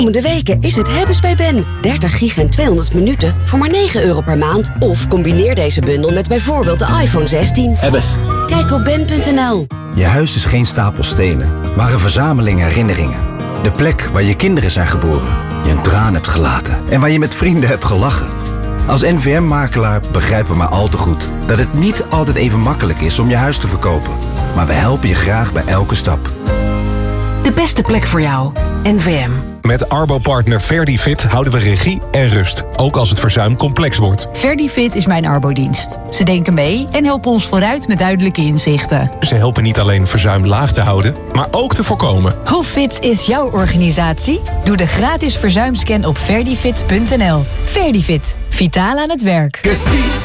Komende weken is het hebben's bij Ben. 30 gig en 200 minuten voor maar €9 per maand. Of combineer deze bundel met bijvoorbeeld de iPhone 16. Hebbes. Kijk op ben.nl. Je huis is geen stapel stenen, maar een verzameling herinneringen. De plek waar je kinderen zijn geboren, je een traan hebt gelaten en waar je met vrienden hebt gelachen. Als NVM-makelaar begrijpen we maar al te goed dat het niet altijd even makkelijk is om je huis te verkopen. Maar we helpen je graag bij elke stap. De beste plek voor jou. NVM. Met Arbo-partner Verdifit houden we regie en rust. Ook als het verzuim complex wordt. Verdifit is mijn arbodienst. Ze denken mee en helpen ons vooruit met duidelijke inzichten. Ze helpen niet alleen verzuim laag te houden, maar ook te voorkomen. Hoe fit is jouw organisatie? Doe de gratis verzuimscan op verdifit.nl. Verdifit. Vitaal aan het werk.